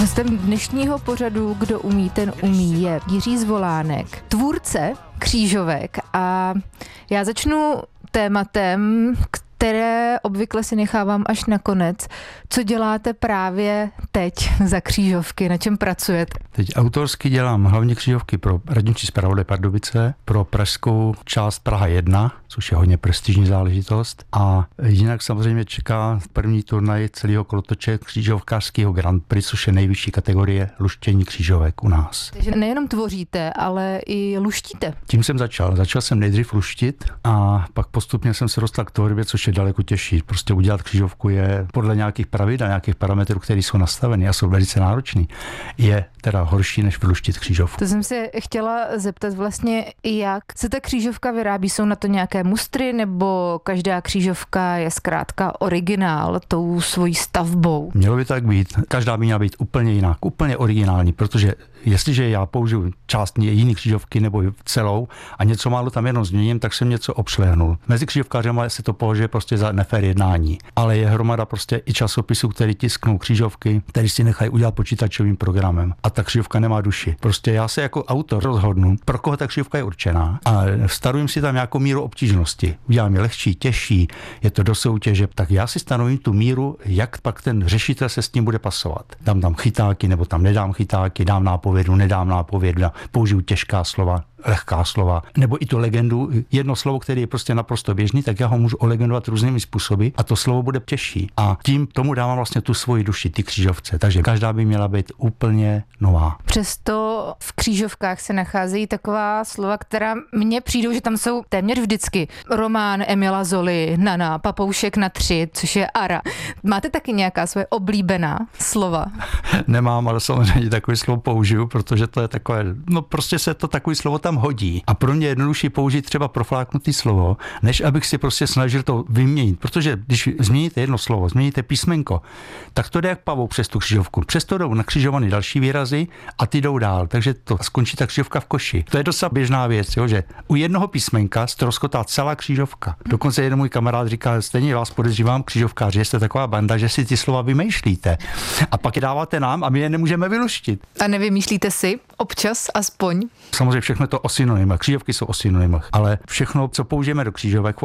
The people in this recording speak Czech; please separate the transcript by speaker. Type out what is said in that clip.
Speaker 1: Hostem dnešního pořadu Kdo umí, ten umí je Jiří Zvolánek, tvůrce křížovek, a já začnu tématem, které obvykle si nechávám až na konec. Co děláte právě teď za křížovky? Na čem pracujete?
Speaker 2: Teď autorsky dělám hlavně křížovky pro radniční zpravodaj Pardubice, pro pražskou část Praha 1, což je hodně prestižní záležitost. A jinak samozřejmě čeká první turnaj celého kolotoče křížovkářského Grand Prix, což je nejvyšší kategorie luštění křížovek u nás.
Speaker 1: Takže nejenom tvoříte, ale i luštíte.
Speaker 2: Tím jsem začal. Začal jsem nejdřív luštit a pak postupně jsem se dostal k tvorbě, což je daleko těžší. Prostě udělat křížovku je podle nějakých pravidel, nějakých parametrů, které jsou nastaveny a jsou velice náročný, je teda horší, než vyluštit křížovku.
Speaker 1: To jsem se chtěla zeptat vlastně, jak se ta křížovka vyrábí. Jsou na to nějaké mustry, nebo každá křížovka je zkrátka originál tou svojí stavbou?
Speaker 2: Mělo by tak být. Každá by měla být úplně jinak, úplně originální, protože jestliže já použiju část jiný křížovky nebo celou a něco málo tam jenom změním, tak jsem něco obšlehnul. Mezi křížovkářema se to považuje prostě za nefér jednání, ale je hromada prostě i časopisů, který tisknou křížovky, který si nechají udělat počítačovým programem. A ta křížovka nemá duši. Prostě já se jako autor rozhodnu, pro koho ta křížovka je určená, a stanovím si tam nějakou míru obtížnosti. Udělám je lehčí, těžší, je to do soutěže, tak já si stanovím tu míru, jak pak ten řešitel se s tím bude pasovat. Dám tam chytáky nebo tam nedám chytáky, dám nápovědu, nedám nápovědu, použiju těžká slova, lehká slova, nebo i tu legendu, jedno slovo, které je prostě naprosto běžný, tak já ho můžu olegendovat různými způsoby a to slovo bude těžší. A tím tomu dávám vlastně tu svoji duši, ty křížovce. Takže každá by měla být úplně nová.
Speaker 1: Přesto v křížovkách se nacházejí taková slova, která mně přijdou, že tam jsou téměř vždycky. Román Emila Zoly, Nana, Papoušek na 3, což je Ara. Máte taky nějaká svoje oblíbená slova?
Speaker 2: Nemám, ale samozřejmě takový slovo použiju, protože to je takové, no prostě se to takový slovo tam hodí. A pro mě je jednodušší použít třeba profláknutý slovo, než abych si prostě snažil to vyměnit. Protože když změníte jedno slovo, změníte písmenko, tak to jde jak pavouk přes tu křížovku. Přesto jdou nakřižovaný další výrazy a ty jdou dál. Takže to skončí ta křížovka v koši. To je docela běžná věc, jo, že u jednoho písmenka ztroskotá celá křížovka. Dokonce jeden můj kamarád říká, stejně vás podezřívám, křížovkáři, že jste taková banda, že si ty slova vymýšlíte. A pak je dáváte nám a my je nemůžeme vyluštit.
Speaker 1: A nevymýšlíte si občas aspoň?
Speaker 2: Samozřejmě všechno to o synonymech. Křížovky jsou o synonymech, ale všechno, co použijeme do křížovek,